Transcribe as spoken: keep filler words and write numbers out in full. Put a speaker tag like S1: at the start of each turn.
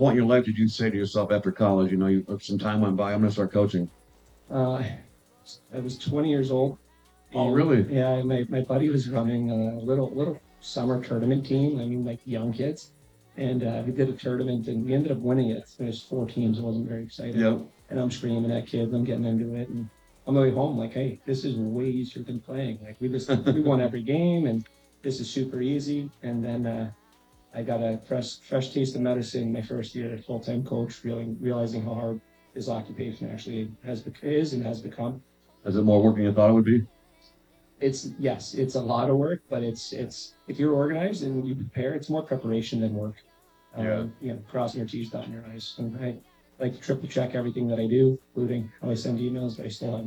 S1: point in your life did you say to yourself after college, you know, you some time went by, I'm going to start coaching?
S2: Uh, I was twenty years old,
S1: Oh,
S2: and
S1: really?
S2: yeah, my, my buddy was running a little little summer tournament team. I mean, like young kids, and uh, we did a tournament, and we ended up winning it. There's four teams. It wasn't very exciting,
S1: Yep.
S2: and I'm screaming at kids. I'm getting into it, and on the way home, like, hey, this is way easier than playing. Like we just we won every game, and this is super easy. And then uh, I got a fresh fresh taste of medicine my first year as full time coach, feeling realizing how hard this occupation actually has is and has become.
S1: Is it more work than you thought it would be?
S2: It's yes, it's a lot of work, but it's it's if you're organized and you prepare, it's more preparation than work.
S1: Yeah.
S2: Um, you know, crossing your T's, dotting your I's. And I like to triple check everything that I do, including how I send emails, but I still have